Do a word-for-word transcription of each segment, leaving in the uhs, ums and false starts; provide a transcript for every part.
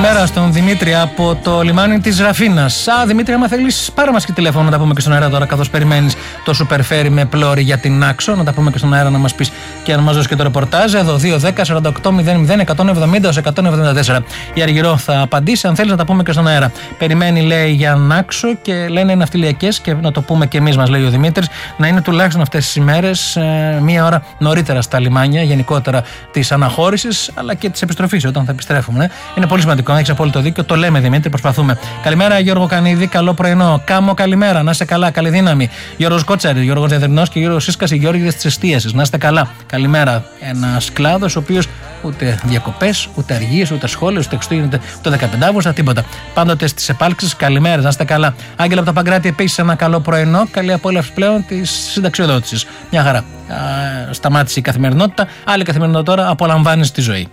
Καλημέρα στον Δημήτρη από το λιμάνι της Ραφίνας. Α, Δημήτρη, άμα θέλεις, πάρε μας και τηλέφωνο να τα πούμε και στον αέρα τώρα, καθώς περιμένεις το Super Ferry με πλώρη για την Άξο. Να τα πούμε και στον αέρα να μας πεις και να μας δώσεις και το ρεπορτάζ. Εδώ δύο δέκα σαράντα οκτώ μηδέν μηδέν εκατόν εβδομήντα εκατόν εβδομήντα τέσσερα. Η Αργυρό θα απαντήσει. Αν θέλεις να τα πούμε και στον αέρα. Περιμένει, λέει, για Άξο και λένε ναυτιλιακές και να το πούμε και εμείς, μας λέει ο Δημήτρης, να είναι τουλάχιστον αυτές τις ημέρες ε, μία ώρα νωρίτερα στα λιμάνια, γενικότερα της αναχώρησης αλλά και της επιστροφής όταν θα επιστρέφουμε. Είναι πολύ σημαντικό, έχεις απόλυτο δίκιο. Το λέμε, Δημήτρη, προσπαθούμε. Καλημέρα, Γιώργο Κανίδη, καλό πρωινό. Κάμο, καλημέρα, να είστε καλά, καλή δύναμη. Γιώργος Κότσαρη, Γιώργος Διαδρινός και Γιώργος Σύσκας, οι Γιώργοι της εστίασης. Να είστε καλά, καλημέρα. Ένας κλάδος ο οποίος ούτε διακοπές, ούτε αργίες, ούτε σχόλες, ούτε Χριστούγεννα, ούτε δεκαπεντάυγουστα, τίποτα. Πάντοτε στις επάλξεις, καλημέρα, να είστε καλά. Άγγελα από τα Παγκράτη, επίσης ένα καλό πρωινό. Καλή απόλαυση πλέον της συνταξιοδότησης. Μια χαρά. Α, σταμάτησε η καθημερινότητα. Άλλη καθημερινότητα τώρα, απολαμβάνεις τη ζωή.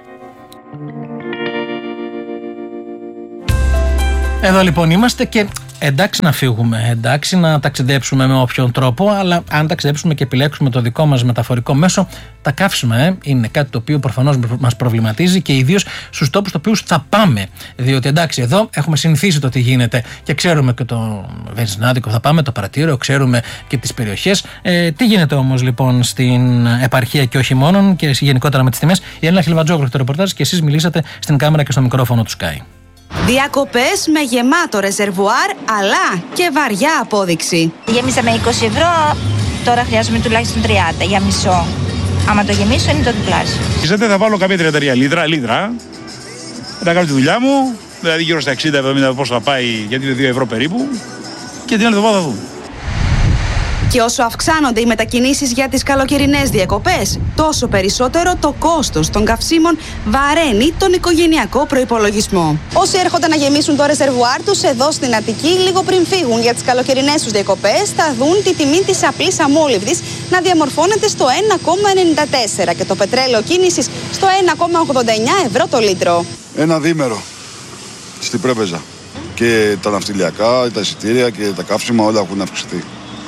Εδώ λοιπόν είμαστε και εντάξει να φύγουμε, εντάξει να ταξιδέψουμε με όποιον τρόπο, αλλά αν ταξιδέψουμε και επιλέξουμε το δικό μας μεταφορικό μέσο, τα καύσιμα ε, είναι κάτι το οποίο προφανώς μας προβληματίζει και ιδίως στους τόπους στους οποίους θα πάμε. Διότι εντάξει, εδώ έχουμε συνηθίσει το τι γίνεται και ξέρουμε και το βενζινάδικο θα πάμε, το παρατήριο, ξέρουμε και τις περιοχές. Ε, τι γίνεται όμως λοιπόν στην επαρχία και όχι μόνον και γενικότερα με τις τιμές. Η Έλληνα Χιλβατζόγλου, το ρεπορτάζ, και εσείς μιλήσατε στην κάμερα και στο μικρόφωνο του Sky. Διακοπές με γεμάτο ρεζερβουάρ αλλά και βαριά απόδειξη. Γέμισα με είκοσι ευρώ, τώρα χρειάζομαι τουλάχιστον τριάντα για μισό. Άμα το γεμίσω είναι το διπλάσιο. Ξέρετε, θα βάλω κάποια τριάντα τρία λίτρα, λίτρα, θα κάνω τη δουλειά μου, δηλαδή γύρω στα εξήντα εβδομήντα πόσο θα πάει, γιατί είναι δύο ευρώ περίπου, και την άλλη εβδομάδα θα δούμε. Και όσο αυξάνονται οι μετακινήσεις για τις καλοκαιρινές διακοπές, τόσο περισσότερο το κόστος των καυσίμων βαραίνει τον οικογενειακό προϋπολογισμό. Όσοι έρχονται να γεμίσουν το ρεζερβουάρ τους εδώ στην Αττική, λίγο πριν φύγουν για τις καλοκαιρινές τους διακοπές, θα δουν τη τιμή της απλής αμόλυβδης να διαμορφώνεται στο ένα κόμμα ενενήντα τέσσερα και το πετρέλαιο κίνησης στο ένα κόμμα ογδόντα εννιά ευρώ το λίτρο. Ένα διήμερο στην Πρέβεζα. Και τα ναυτιλιακά, τα εισιτήρια και τα καύσιμα όλα έχουν αυξηθεί.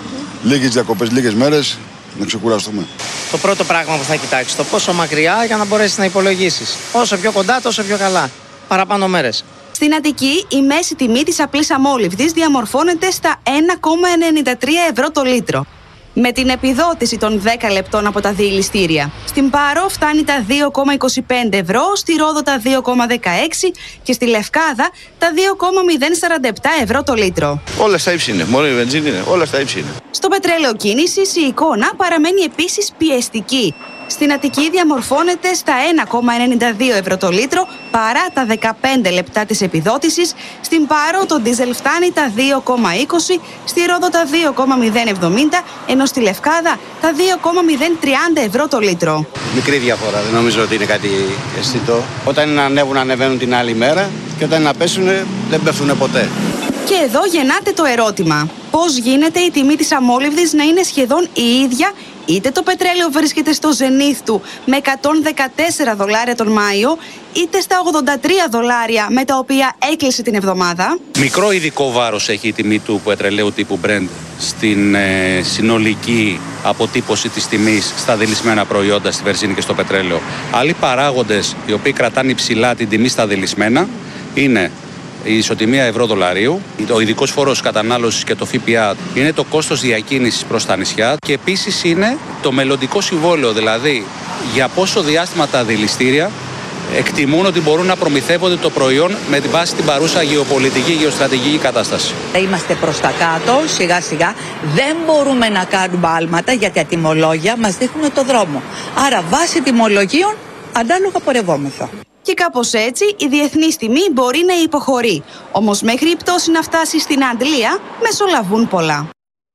Λίγες διακοπές, λίγες μέρες, να ξεκουραστούμε. Το πρώτο πράγμα που θα κοιτάξεις, το πόσο μακριά για να μπορέσεις να υπολογίσεις. Όσο πιο κοντά, τόσο πιο καλά. Παραπάνω μέρες. Στην Αττική, η μέση τιμή της απλής αμόλυβδης διαμορφώνεται στα ένα κόμμα ενενήντα τρία ευρώ το λίτρο. Με την επιδότηση των δέκα λεπτών από τα διελιστήρια. Στην Πάρο φτάνει τα δύο κόμμα είκοσι πέντε ευρώ, στη Ρόδο τα δύο κόμμα δεκαέξι και στη Λευκάδα τα δύο κόμμα μηδέν σαράντα επτά ευρώ το λίτρο. Όλα στα ύψη είναι, μόνο η βενζίνη είναι, όλα στα ύψη είναι. Στο πετρέλαιο κίνησης η εικόνα παραμένει επίσης πιεστική. Στην Αττική διαμορφώνεται στα ένα κόμμα ενενήντα δύο ευρώ το λίτρο παρά τα δεκαπέντε λεπτά της επιδότησης. Στην Πάρο το ντίζελ φτάνει τα δύο κόμμα είκοσι, στη Ρόδο τα δύο κόμμα μηδέν εβδομήντα, ενώ στη Λευκάδα τα δύο κόμμα μηδέν τριάντα ευρώ το λίτρο. Μικρή διαφορά, δεν νομίζω ότι είναι κάτι αισθητό. Όταν είναι να ανέβουν, ανεβαίνουν την άλλη μέρα και όταν είναι να πέσουν, δεν πέφτουν ποτέ. Και εδώ γεννάται το ερώτημα. Πώς γίνεται η τιμή της αμόλυβδης να είναι σχεδόν η ίδια, είτε το πετρέλαιο βρίσκεται στο ζενίθ του με εκατόν δεκατέσσερα δολάρια τον Μάιο, είτε στα ογδόντα τρία δολάρια με τα οποία έκλεισε την εβδομάδα. Μικρό ειδικό βάρος έχει η τιμή του πετρελαίου τύπου Brent στην ε, συνολική αποτύπωση της τιμής στα διλισμένα προϊόντα, στη βενζίνη και στο πετρέλαιο. Άλλοι παράγοντες οι οποίοι κρατάνε υψηλά την τιμή στα διλισμένα είναι η ισοτιμία ευρώ-δολαρίου, ο ειδικός φόρος κατανάλωσης και το ΦΠΑ, είναι το κόστος διακίνησης προς τα νησιά και επίσης είναι το μελλοντικό συμβόλαιο, δηλαδή για πόσο διάστημα τα δηληστήρια εκτιμούν ότι μπορούν να προμηθεύονται το προϊόν με τη βάση την παρούσα γεωπολιτική, γεωστρατηγική κατάσταση. Είμαστε προς τα κάτω, σιγά σιγά, δεν μπορούμε να κάνουμε άλματα γιατί τα τιμολόγια μας δείχνουν το δρόμο. Άρα βάσει τιμολογίων ανάλογα πορευόμεθα. Και κάπως έτσι η διεθνής τιμή μπορεί να υποχωρεί. Όμως μέχρι η πτώση να φτάσει στην Αντλία μεσολαβούν πολλά.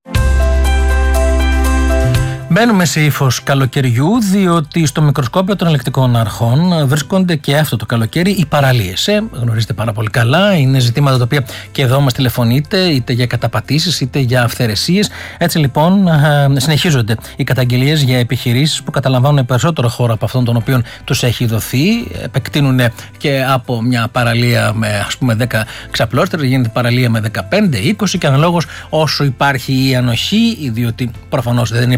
Μπαίνουμε σε ύφος καλοκαιριού, διότι στο μικροσκόπιο των ελεκτικών αρχών βρίσκονται και αυτό το καλοκαίρι οι παραλίες. Ε, γνωρίζετε πάρα πολύ καλά, είναι ζητήματα τα οποία και εδώ μας τηλεφωνείτε, είτε για καταπατήσεις είτε για αυθαιρεσίες. Έτσι λοιπόν συνεχίζονται οι καταγγελίες για επιχειρήσεις που καταλαμβάνουν περισσότερο χώρο από αυτόν τον οποίο τους έχει δοθεί. Επεκτείνουν και από μια παραλία με ας πούμε δέκα ξαπλώστερες, γίνεται παραλία με δεκαπέντε είκοσι και αναλόγως όσο υπάρχει η ανοχή, διότι προφανώς δεν είναι επαγγελματίες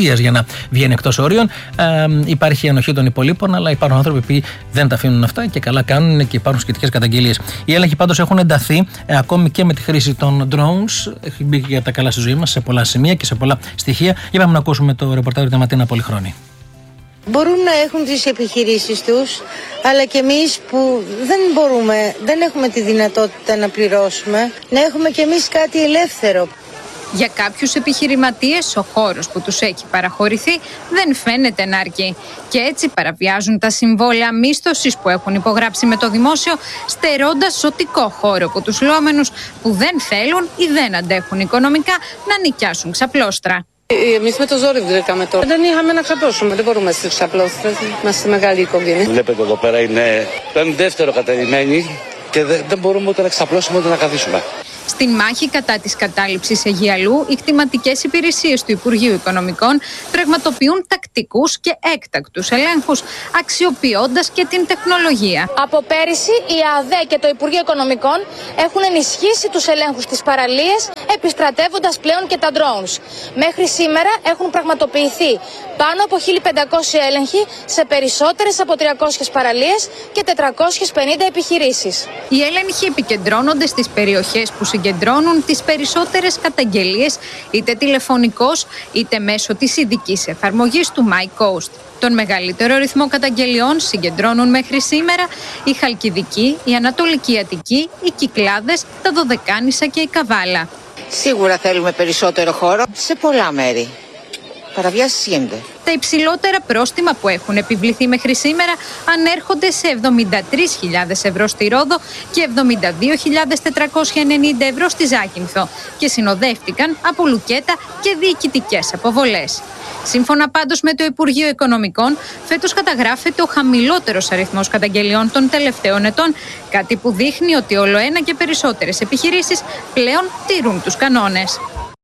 αιτίας για να βγαίνει εκτός όριων. Ε, υπάρχει η ενοχή των υπολείπων, αλλά υπάρχουν άνθρωποι που δεν τα αφήνουν αυτά και καλά κάνουν και υπάρχουν σχετικές καταγγελίες. Οι έλεγχοι πάντως έχουν ενταθεί ε, ακόμη και με τη χρήση των drones. Έχει μπει για τα καλά στη ζωή μας σε πολλά σημεία και σε πολλά στοιχεία. Για πάμε να ακούσουμε το ρεπορτάζ του Ματίνα Πολυχρόνη. Μπορούν να έχουν τις επιχειρήσεις τους, αλλά και εμείς που δεν μπορούμε, δεν έχουμε τη δυνατότητα να πληρώσουμε, να έχουμε και εμείς κάτι ελεύθερο. Για κάποιους επιχειρηματίες ο χώρος που τους έχει παραχωρηθεί δεν φαίνεται να αρκεί και έτσι παραβιάζουν τα συμβόλαια μίσθωσης που έχουν υπογράψει με το δημόσιο, στερώντας ζωτικό χώρο από τους λόμενους που δεν θέλουν ή δεν αντέχουν οικονομικά να νοικιάσουν ξαπλώστρα. Εμείς με το ζόρι βρήκαμε τώρα. Δεν είχαμε να ξαπλώσουμε, δεν μπορούμε στις ξαπλώστρες. Είμαστε μεγάλη οικογένεια. Βλέπετε εδώ πέρα είναι δεύτερο κατερημένη και δεν μπορούμε ούτε να ξαπλώσουμε ούτε να καθίσουμε. Στην μάχη κατά της κατάληψης Αιγιαλού, οι κτηματικές υπηρεσίες του Υπουργείου Οικονομικών πραγματοποιούν τακτικούς και έκτακτους ελέγχους, αξιοποιώντας και την τεχνολογία. Από πέρυσι, η ΑΔΕ και το Υπουργείο Οικονομικών έχουν ενισχύσει τους ελέγχους στις παραλίες, επιστρατεύοντας πλέον και τα drones. Μέχρι σήμερα έχουν πραγματοποιηθεί πάνω από χίλια πεντακόσιοι έλεγχοι σε περισσότερες από τριακόσιες παραλίες και τετρακόσιες πενήντα επιχειρήσεις. Οι έλεγχοι επικεντρώνονται στις περιοχές που συγκεντρώνουν τις περισσότερες καταγγελίες, είτε τηλεφωνικώς είτε μέσω της ειδικής εφαρμογής του MyCoast. Τον μεγαλύτερο ρυθμό καταγγελιών συγκεντρώνουν μέχρι σήμερα η Χαλκιδική, η Ανατολική Αττική, οι Κυκλάδες, τα Δωδεκάνησα και η Καβάλα. Σίγουρα θέλουμε περισσότερο χώρο σε πολλά μέρη. Παραβιάσεις γίνονται. Τα υψηλότερα πρόστιμα που έχουν επιβληθεί μέχρι σήμερα ανέρχονται σε εβδομήντα τρεις χιλιάδες ευρώ στη Ρόδο και εβδομήντα δύο χιλιάδες τετρακόσια ενενήντα ευρώ στη Ζάκυνθο και συνοδεύτηκαν από λουκέτα και διοικητικές αποβολές. Σύμφωνα πάντως με το Υπουργείο Οικονομικών, φέτος καταγράφεται ο χαμηλότερος αριθμός καταγγελιών των τελευταίων ετών, κάτι που δείχνει ότι ολοένα και περισσότερες επιχειρήσεις πλέον τηρούν τους κανόνες.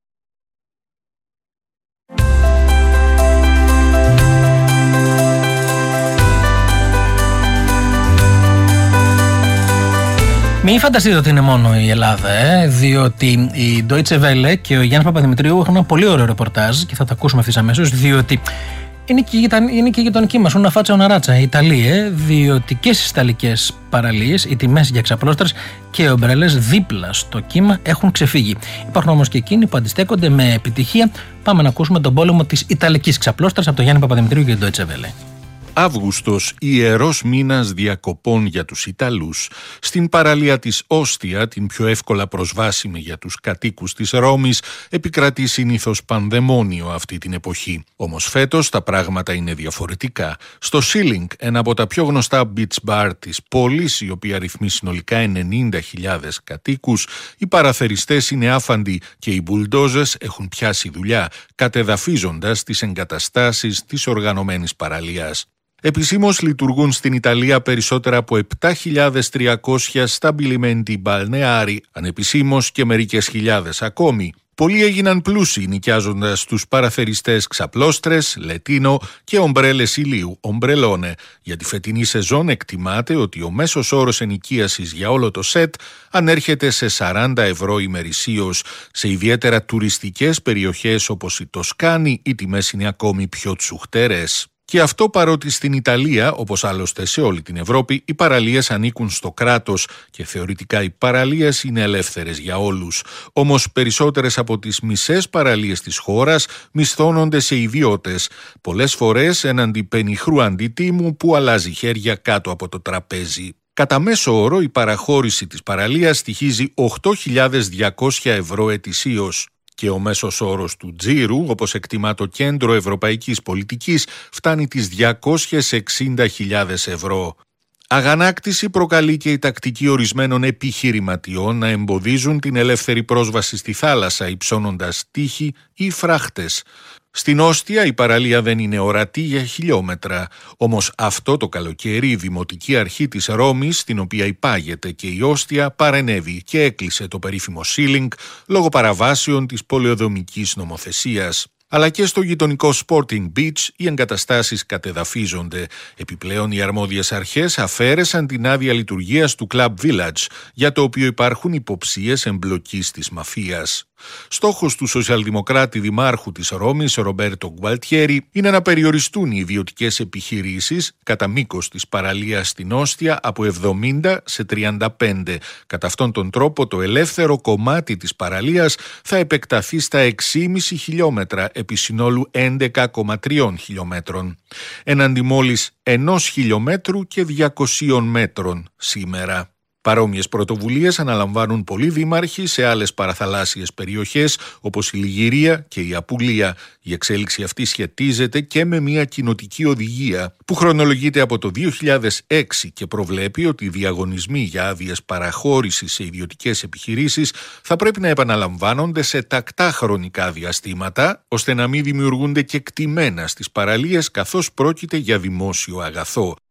Μην φανταστείτε ότι είναι μόνο η Ελλάδα, ε, διότι η Deutsche Welle και ο Γιάννης Παπαδημητρίου έχουν ένα πολύ ωραίο ρεπορτάζ και θα το ακούσουμε ευθύς αμέσως, διότι είναι και, είναι και η γειτονική μας, ούνα φάτσα ούνα ράτσα, η Ιταλία, ε, διότι και στις ιταλικές παραλίες οι τιμές για ξαπλώστρες και ομπρέλες δίπλα στο κύμα έχουν ξεφύγει. Υπάρχουν όμως και εκείνοι που αντιστέκονται με επιτυχία. Πάμε να ακούσουμε τον πόλεμο της ιταλικής ξαπλώστρας από τον Γιάννη Παπαδημητρίου και την Deutsche Welle. Αύγουστος, ιερός μήνας διακοπών για τους Ιταλούς. Στην παραλία της Όστια, την πιο εύκολα προσβάσιμη για τους κατοίκους της Ρώμης, επικρατεί συνήθως πανδαιμόνιο αυτή την εποχή. Όμως φέτος τα πράγματα είναι διαφορετικά. Στο Σίλινγκ, ένα από τα πιο γνωστά beach bar της πόλης, η οποία αριθμεί συνολικά ενενήντα χιλιάδες κατοίκους, οι παραθεριστές είναι άφαντοι και οι μπουλντόζες έχουν πιάσει δουλειά, κατεδαφίζοντας τις εγκαταστάσεις της οργανωμένης παραλίας. Επισήμως λειτουργούν στην Ιταλία περισσότερα από επτά χιλιάδες τριακόσια σταμπιλιμέντι μπαλνεάρι, ανεπισήμως και μερικές χιλιάδες ακόμη. Πολλοί έγιναν πλούσιοι νοικιάζοντας τους παραθεριστές ξαπλώστρες, λετίνο και ομπρέλες ηλίου, ομπρελόνε. Για τη φετινή σεζόν εκτιμάται ότι ο μέσος όρος ενοικίασης για όλο το σετ ανέρχεται σε σαράντα ευρώ ημερησίως. Σε ιδιαίτερα τουριστικές περιοχές όπως η Τοσκάνη οι τιμές είναι ακόμη πιο τσουχτερές. Και αυτό παρότι στην Ιταλία, όπως άλλωστε σε όλη την Ευρώπη, οι παραλίες ανήκουν στο κράτος και θεωρητικά οι παραλίες είναι ελεύθερες για όλους. Όμως περισσότερες από τις μισές παραλίες της χώρας μισθώνονται σε ιδιώτες, πολλές φορές έναντι πενιχρού αντιτίμου που αλλάζει χέρια κάτω από το τραπέζι. Κατά μέσο όρο η παραχώρηση της παραλίας στοιχίζει οκτώ χιλιάδες διακόσια ευρώ ετησίως. Και ο μέσος όρος του τζίρου, όπως εκτιμά το Κέντρο Ευρωπαϊκής Πολιτικής, φτάνει τις διακόσιες εξήντα χιλιάδες ευρώ. Αγανάκτηση προκαλεί και η τακτική ορισμένων επιχειρηματιών να εμποδίζουν την ελεύθερη πρόσβαση στη θάλασσα υψώνοντας τείχη ή φράχτες. Στην Όστια η παραλία δεν είναι ορατή για χιλιόμετρα, όμως αυτό το καλοκαίρι η Δημοτική Αρχή της Ρώμης, στην οποία υπάγεται και η Όστια, παρενέβη και έκλεισε το περίφημο Σίλινγκ λόγω παραβάσεων της πολεοδομικής νομοθεσίας. Αλλά και στο γειτονικό Sporting Beach οι εγκαταστάσεις κατεδαφίζονται. Επιπλέον οι αρμόδιες αρχές αφαίρεσαν την άδεια λειτουργίας του Club Village, για το οποίο υπάρχουν υποψίες εμπλοκής της μαφίας. Στόχος του σοσιαλδημοκράτη δημάρχου της Ρώμης, Ρομπέρτο Γκουαλτιέρη, είναι να περιοριστούν οι ιδιωτικές επιχειρήσεις κατά μήκος της παραλίας στην Όστια από εβδομήντα σε τριάντα πέντε. Κατά αυτόν τον τρόπο το ελεύθερο κομμάτι της παραλίας θα επεκταθεί στα έξι κόμμα πέντε χιλιόμετρα επί συνόλου έντεκα κόμμα τρία χιλιόμετρων, έναντι μόλις ενός χιλιόμετρου και διακοσίων μέτρων σήμερα. Παρόμοιες πρωτοβουλίες αναλαμβάνουν πολλοί δήμαρχοι σε άλλες παραθαλάσσιες περιοχές όπως η Λιγυρία και η Απουλία. Η εξέλιξη αυτή σχετίζεται και με μια κοινοτική οδηγία που χρονολογείται από το δύο χιλιάδες έξι και προβλέπει ότι οι διαγωνισμοί για άδειες παραχώρησης σε ιδιωτικές επιχειρήσεις θα πρέπει να επαναλαμβάνονται σε τακτά χρονικά διαστήματα, ώστε να μην δημιουργούνται κεκτημένα στις παραλίες καθώς πρόκειται για δημόσιο αγαθό.